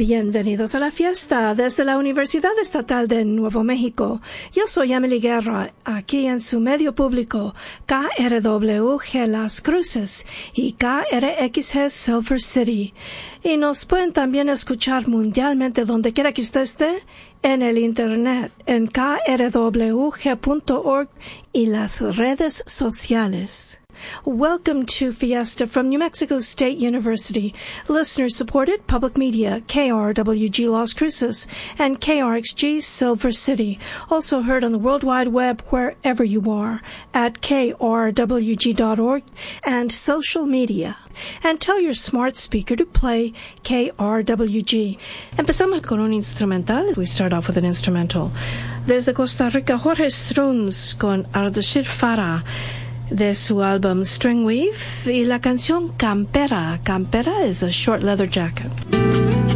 Bienvenidos a la fiesta desde la Universidad Estatal de Nuevo México. Yo soy Emily Guerra, aquí en su medio público, KRWG Las Cruces y KRXG Silver City. Y nos pueden también escuchar mundialmente donde quiera que usted esté, en el internet, en krwg.org y las redes sociales. Welcome to Fiesta from New Mexico State University, listener-supported public media, KRWG Las Cruces and KRXG Silver City, also heard on the World Wide Web wherever you are, at krwg.org and social media. And tell your smart speaker to play KRWG. Empezamos con un instrumental. We start off with an instrumental. Desde Costa Rica, Jorge Strunz con Ardeshir Farah, de su álbum Stringweave, y la canción Campera. Campera is a short leather jacket.